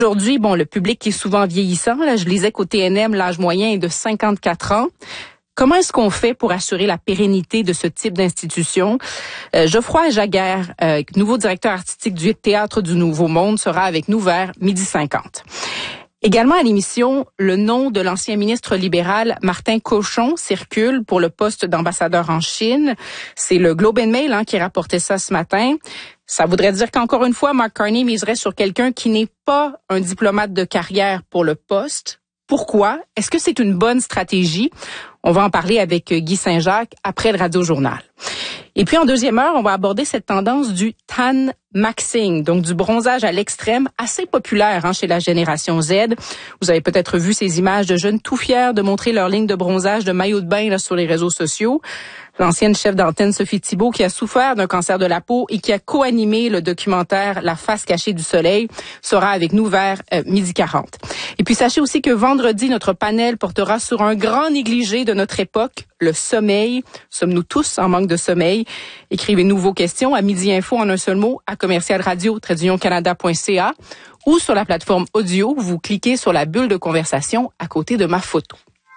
Aujourd'hui, le public est souvent vieillissant. Là, je lisais qu'au TNM, l'âge moyen est de 54 ans. Comment est-ce qu'on fait pour assurer la pérennité de ce type d'institution? Geoffroy Jaguer, nouveau directeur artistique du Théâtre du Nouveau Monde, sera avec nous vers 12h50. Également à l'émission, le nom de l'ancien ministre libéral Martin Cauchon circule pour le poste d'ambassadeur en Chine. C'est le Globe and Mail qui rapportait ça ce matin. Ça voudrait dire qu'encore une fois, Mark Carney miserait sur quelqu'un qui n'est pas un diplomate de carrière pour le poste. Pourquoi? Est-ce que c'est une bonne stratégie? On va en parler avec Guy Saint-Jacques après le Radio-Journal. Et puis en deuxième heure, on va aborder cette tendance du tan maxing, donc du bronzage à l'extrême, assez populaire chez la génération Z. Vous avez peut-être vu ces images de jeunes tout fiers de montrer leur ligne de bronzage de maillot de bain sur les réseaux sociaux. L'ancienne chef d'antenne Sophie Thibault, qui a souffert d'un cancer de la peau et qui a co-animé le documentaire La face cachée du soleil, sera avec nous vers 12h40. Et puis sachez aussi que vendredi, notre panel portera sur un grand négligé de notre époque, le sommeil. Sommes-nous tous en manque de sommeil? Écrivez-nous vos questions à Midi Info en un seul mot à commercialradio-canada.ca ou sur la plateforme audio. Vous cliquez sur la bulle de conversation à côté de ma photo.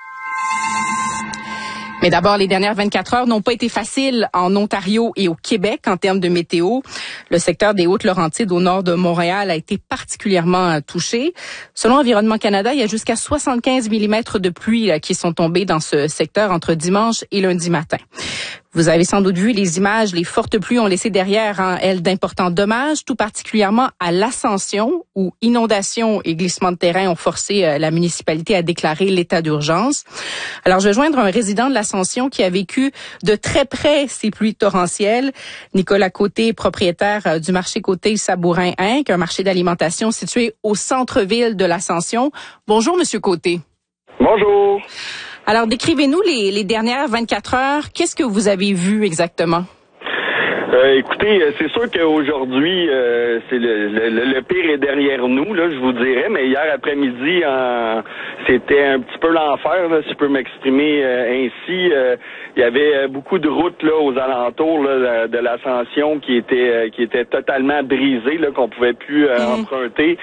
Mais d'abord, les dernières 24 heures n'ont pas été faciles en Ontario et au Québec en termes de météo. Le secteur des Hautes-Laurentides au nord de Montréal a été particulièrement touché. Selon Environnement Canada, il y a jusqu'à 75 mm de pluie qui sont tombés dans ce secteur entre dimanche et lundi matin. Vous avez sans doute vu les images, les fortes pluies ont laissé derrière, elles, d'importants dommages, tout particulièrement à l'Ascension, où inondations et glissements de terrain ont forcé la municipalité à déclarer l'état d'urgence. Alors, je vais joindre un résident de l'Ascension qui a vécu de très près ces pluies torrentielles. Nicolas Côté, propriétaire du marché Côté Sabourin Inc., un marché d'alimentation situé au centre-ville de l'Ascension. Bonjour, Monsieur Côté. Bonjour. Alors, décrivez-nous les dernières 24 heures. Qu'est-ce que vous avez vu exactement? Écoutez, c'est sûr qu'aujourd'hui, c'est le pire est derrière nous, là, je vous dirais, mais hier après-midi, c'était un petit peu l'enfer, là, si je peux m'exprimer ainsi. Il y avait beaucoup de routes là aux alentours là, de l'Ascension qui étaient totalement brisées, là, qu'on pouvait plus emprunter.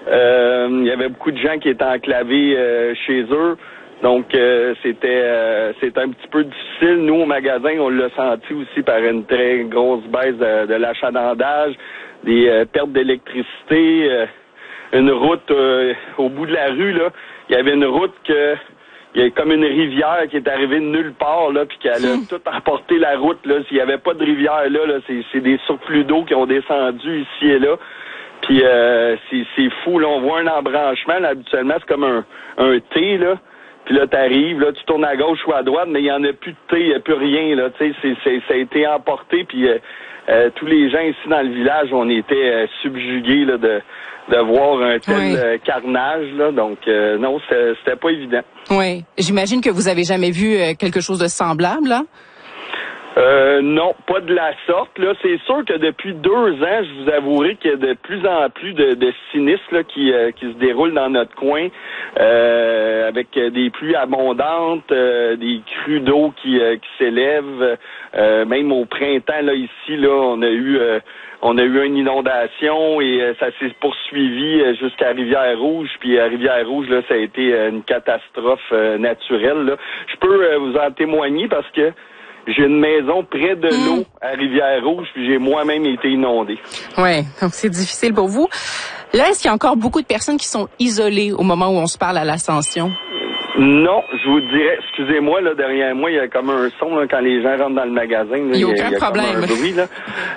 Il y avait beaucoup de gens qui étaient enclavés chez eux. Donc, c'était un petit peu difficile. Nous, au magasin, on l'a senti aussi par une très grosse baisse de l'achalandage, des pertes d'électricité, une route au bout de la rue, là. Il y avait une route il y a comme une rivière qui est arrivée de nulle part, là, puis qu'elle a tout emporté la route, là. S'il n'y avait pas de rivière là, c'est des surplus d'eau qui ont descendu ici et là. Puis c'est fou, là, on voit un embranchement, là, habituellement, c'est comme un T, là. Puis là, t'arrives, là, tu tournes à gauche ou à droite, mais il n'y en a plus de thé, il n'y a plus rien, là, tu sais, ça a été emporté, puis tous les gens ici dans le village, on était subjugués, là, de voir un tel carnage, là, donc non, c'était pas évident. Oui, j'imagine que vous avez jamais vu quelque chose de semblable, là? Non, pas de la sorte. Là, c'est sûr que depuis 2 ans, je vous avouerai qu'il y a de plus en plus de sinistres là, qui se déroulent dans notre coin, avec des pluies abondantes, des crues d'eau qui s'élèvent. Même au printemps, là, ici, là, on a eu une inondation et ça s'est poursuivi jusqu'à Rivière-Rouge. Puis à Rivière-Rouge, là, ça a été une catastrophe naturelle. Là. Je peux vous en témoigner parce que j'ai une maison près de l'eau à Rivière-Rouge, puis j'ai moi-même été inondé. Oui, donc c'est difficile pour vous. Là, est-ce qu'il y a encore beaucoup de personnes qui sont isolées au moment où on se parle à l'Ascension? Non, je vous dirais, excusez-moi, là, derrière moi, il y a comme un son là, quand les gens rentrent dans le magasin. Là, il n'y a aucun problème. Comme un bruit, là.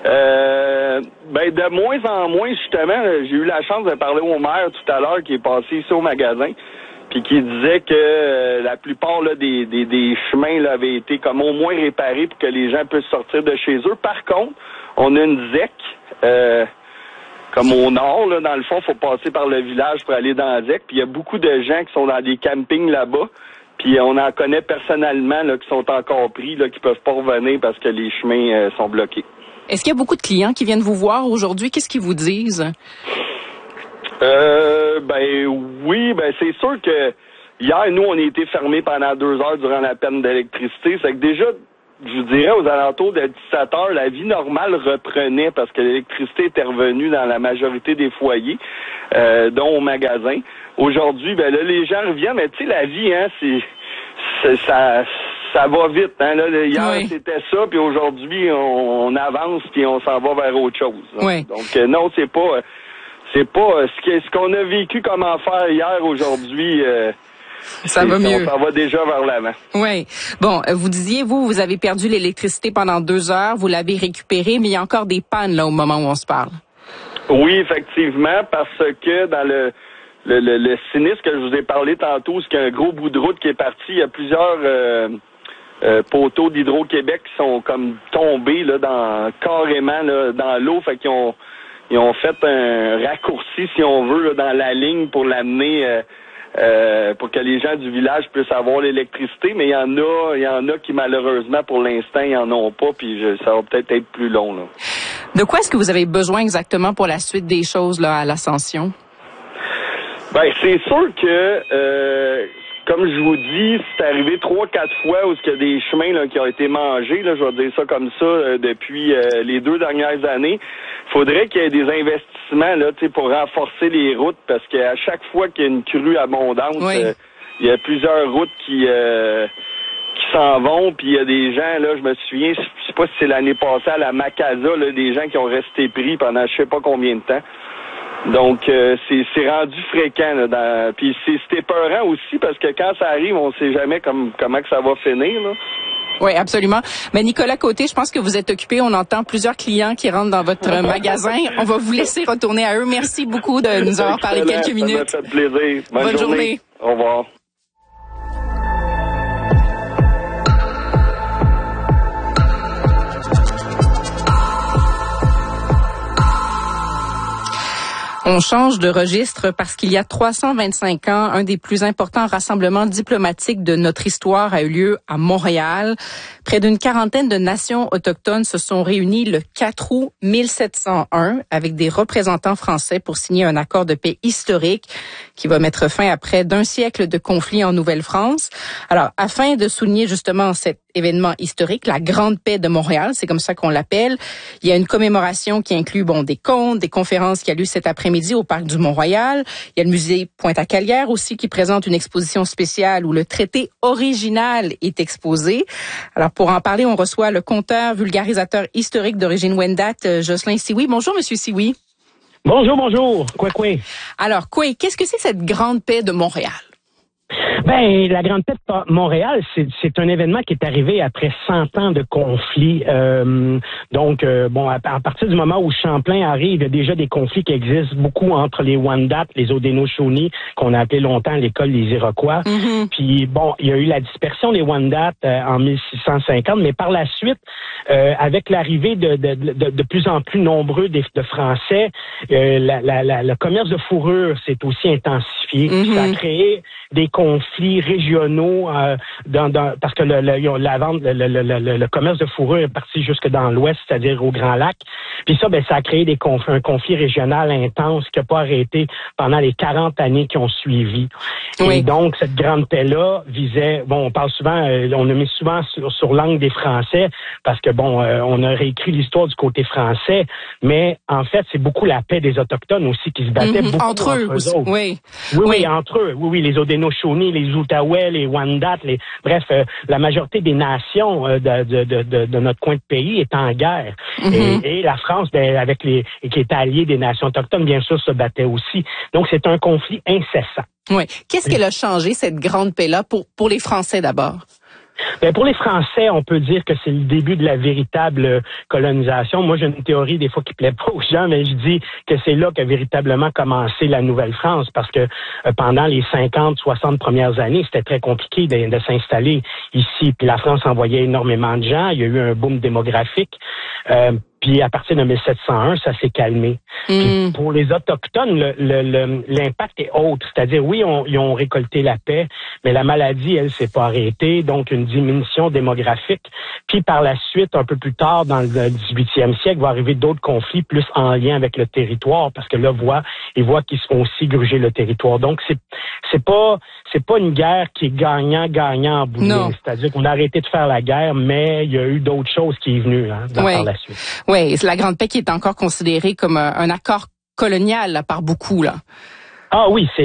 De moins en moins, justement, j'ai eu la chance de parler au maire tout à l'heure qui est passé ici au magasin. Puis qui disait que la plupart là, des chemins là, avaient été comme au moins réparés pour que les gens puissent sortir de chez eux. Par contre, on a une ZEC, comme au nord, là, dans le fond, il faut passer par le village pour aller dans la ZEC. Puis il y a beaucoup de gens qui sont dans des campings là-bas. Puis on en connaît personnellement là, qui sont encore pris, là, qui peuvent pas revenir parce que les chemins sont bloqués. Est-ce qu'il y a beaucoup de clients qui viennent vous voir aujourd'hui? Qu'est-ce qu'ils vous disent? Oui, c'est sûr que hier, nous, on a été fermés pendant 2 heures durant la panne d'électricité. C'est que déjà, je vous dirais, aux alentours de 17 heures, la vie normale reprenait parce que l'électricité était revenue dans la majorité des foyers, dont au magasin. Aujourd'hui, ben là, les gens reviennent, mais tu sais, la vie, hein, ça va vite, hein. Là, hier, c'était ça, puis aujourd'hui, on avance, puis on s'en va vers autre chose. Oui. Donc, non, c'est pas ce qu'on a vécu comme enfer hier, aujourd'hui. Ça va mieux. Ça va déjà vers l'avant. Oui. Bon, vous disiez, vous avez perdu l'électricité pendant 2 heures, vous l'avez récupérée, mais il y a encore des pannes là au moment où on se parle. Oui, effectivement, parce que dans le sinistre que je vous ai parlé tantôt, c'est qu'il y a un gros bout de route qui est parti. Il y a plusieurs poteaux d'Hydro-Québec qui sont comme tombés là carrément là, dans l'eau. Fait qu'ils ont fait un raccourci, si on veut, là, dans la ligne pour l'amener pour que les gens du village puissent avoir l'électricité. Mais il y en a qui malheureusement pour l'instant ils en ont pas. Puis ça va peut-être être plus long là. De quoi est-ce que vous avez besoin exactement pour la suite des choses là à l'Ascension? Ben, c'est sûr que, comme je vous dis, c'est arrivé 3-4 fois où il y a des chemins là, qui ont été mangés, là, je vais dire ça comme ça, depuis les 2 dernières années. Il faudrait qu'il y ait des investissements là, pour renforcer les routes, parce qu'à chaque fois qu'il y a une crue abondante, il y a plusieurs routes qui s'en vont, puis il y a des gens, là, je me souviens, je sais pas si c'est l'année passée à la Macasa, là, des gens qui ont resté pris pendant je sais pas combien de temps. Donc, c'est rendu fréquent. Là, puis c'est épeurant aussi parce que quand ça arrive, on sait jamais comment que ça va finir. Là. Oui, absolument. Mais Nicolas Côté, je pense que vous êtes occupé. On entend plusieurs clients qui rentrent dans votre magasin. On va vous laisser retourner à eux. Merci beaucoup de nous avoir parlé quelques minutes. Ça m'a fait plaisir. Bonne journée. Au revoir. On change de registre parce qu'il y a 325 ans, un des plus importants rassemblements diplomatiques de notre histoire a eu lieu à Montréal. Près d'une quarantaine de nations autochtones se sont réunies le 4 août 1701 avec des représentants français pour signer un accord de paix historique qui va mettre fin à près d'un siècle de conflits en Nouvelle-France. Alors, afin de souligner justement cet événement historique, la Grande Paix de Montréal, c'est comme ça qu'on l'appelle. Il y a une commémoration qui inclut des contes, des conférences qui a lieu cet après-midi au Parc du Mont-Royal. Il y a le musée Pointe-à-Calière aussi qui présente une exposition spéciale où le traité original est exposé. Alors pour en parler, on reçoit le conteur, vulgarisateur historique d'origine Wendat, Jocelyn Sioui. Bonjour Monsieur Sioui. Bonjour. Quoi. Alors, qu'est-ce que c'est cette Grande Paix de Montréal? Ben, la Grande Paix de Montréal, c'est un événement qui est arrivé après 100 ans de conflits. À partir du moment où Champlain arrive, il y a déjà des conflits qui existent beaucoup entre les Wendat, les Haudenosaunee, qu'on a appelé longtemps l'école des Iroquois. Mm-hmm. Puis, il y a eu la dispersion des Wendat en 1650, mais par la suite, avec l'arrivée de plus en plus nombreux de Français, le commerce de fourrure s'est aussi intensifié. Mm-hmm. Ça a créé des conflits régionaux parce que le commerce de fourrure est parti jusque dans l'ouest, c'est-à-dire au Grand Lac. Puis ça, ça a créé un conflit régional intense qui n'a pas arrêté pendant les 40 années qui ont suivi. Oui. Et donc, cette grande paix-là visait, on parle souvent, on a mis souvent sur l'angle des Français parce que on a réécrit l'histoire du côté français, mais en fait, c'est beaucoup la paix des Autochtones aussi qui se battaient beaucoup entre eux autres. Oui, entre eux. Oui, les Haudenosaunee, les Outaouais, les Wendat, la majorité des nations de notre coin de pays est en guerre. Mm-hmm. Et la France, qui était alliée des nations autochtones, bien sûr, se battait aussi. Donc, c'est un conflit incessant. Oui. Qu'est-ce qu'elle a changé, cette grande paix-là, pour les Français d'abord? Ben pour les Français, on peut dire que c'est le début de la véritable colonisation. Moi, j'ai une théorie des fois qui plaît pas aux gens, mais je dis que c'est là qu'a véritablement commencé la Nouvelle-France, parce que pendant les 50, 60 premières années, c'était très compliqué de s'installer ici. Puis la France envoyait énormément de gens. Il y a eu un boom démographique. Puis à partir de 1701, ça s'est calmé. Puis pour les Autochtones, l'impact est autre. C'est-à-dire, oui, ils ont récolté la paix, mais la maladie, elle, s'est pas arrêtée. Donc, une diminution démographique. Puis par la suite, un peu plus tard, dans le 18e siècle, va arriver d'autres conflits plus en lien avec le territoire, parce que là, ils voient qu'ils se font aussi gruger le territoire. Donc, c'est pas une guerre qui est gagnant en bout de ligne. C'est-à-dire qu'on a arrêté de faire la guerre, mais il y a eu d'autres choses qui est venues par la suite. Oui, c'est la Grande Paix qui est encore considérée comme un accord colonial là, par beaucoup, là. Ah oui,